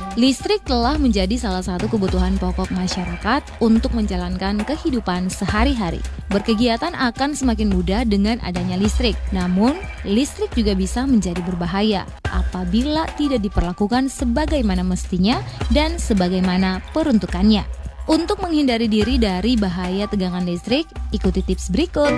Listrik telah menjadi salah satu kebutuhan pokok masyarakat untuk menjalankan kehidupan sehari-hari. Berkegiatan akan semakin mudah dengan adanya listrik. Namun, listrik juga bisa menjadi berbahaya apabila tidak diperlakukan sebagaimana mestinya dan sebagaimana peruntukannya. Untuk menghindari diri dari bahaya tegangan listrik, ikuti tips berikut.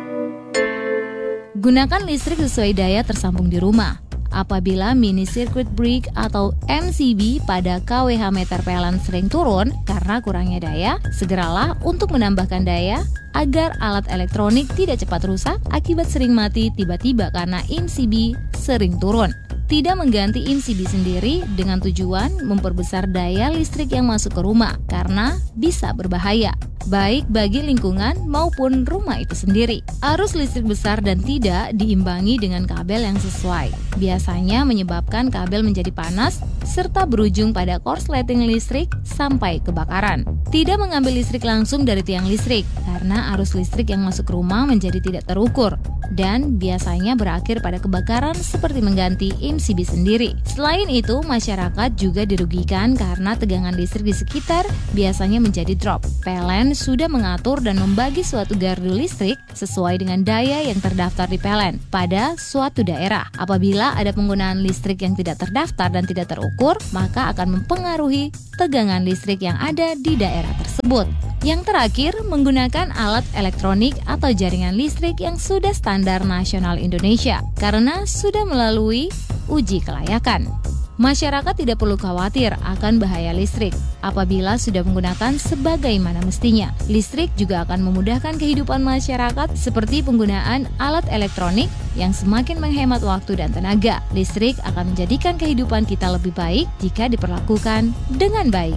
Gunakan listrik sesuai daya tersambung di rumah. Apabila mini circuit break atau MCB pada kWh meter PLN sering turun karena kurangnya daya, segeralah untuk menambahkan daya agar alat elektronik tidak cepat rusak akibat sering mati tiba-tiba karena MCB sering turun. Tidak mengganti MCB sendiri dengan tujuan memperbesar daya listrik yang masuk ke rumah karena bisa berbahaya, baik bagi lingkungan maupun rumah itu sendiri. Arus listrik besar dan tidak diimbangi dengan kabel yang sesuai. Biasanya menyebabkan kabel menjadi panas serta berujung pada korsleting listrik sampai kebakaran. Tidak mengambil listrik langsung dari tiang listrik karena arus listrik yang masuk ke rumah menjadi tidak terukur dan biasanya berakhir pada kebakaran seperti mengganti MCB sendiri. Selain itu, masyarakat juga dirugikan karena tegangan listrik di sekitar biasanya menjadi drop. PLN sudah mengatur dan membagi suatu gardu listrik sesuai dengan daya yang terdaftar di PLN pada suatu daerah. Apabila ada penggunaan listrik yang tidak terdaftar dan tidak terukur, maka akan mempengaruhi tegangan listrik yang ada di daerah tersebut. Yang terakhir, menggunakan alat elektronik atau jaringan listrik yang sudah standar nasional Indonesia karena sudah melalui uji kelayakan. Masyarakat tidak perlu khawatir akan bahaya listrik apabila sudah menggunakan sebagaimana mestinya. Listrik juga akan memudahkan kehidupan masyarakat seperti penggunaan alat elektronik yang semakin menghemat waktu dan tenaga. Listrik akan menjadikan kehidupan kita lebih baik jika diperlakukan dengan baik.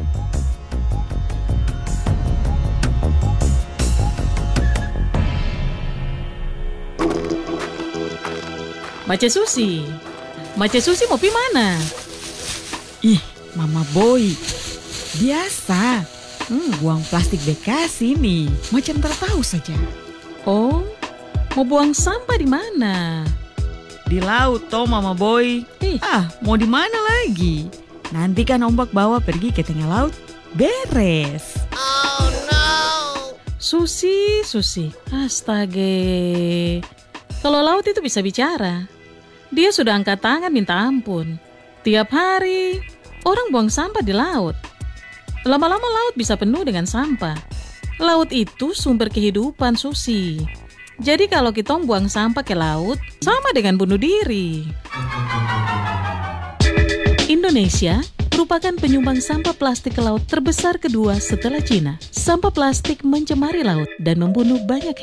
Mace Susi mau pi mana? Ih, Mama Boy, biasa. Buang plastik bekas ini, macam tertahu saja. Oh, mau buang sampah di mana? Di laut toh Mama Boy. Mau di mana lagi? Nanti kan ombak bawa pergi ke tengah laut, beres. Oh no. Susi, astaga. Kalau laut itu bisa bicara, dia sudah angkat tangan minta ampun. Tiap hari, orang buang sampah di laut. Lama-lama laut bisa penuh dengan sampah. Laut itu sumber kehidupan, Susi. Jadi kalau kita buang sampah ke laut, sama dengan bunuh diri. Indonesia merupakan penyumbang sampah plastik ke laut terbesar kedua setelah Cina. Sampah plastik mencemari laut dan membunuh banyak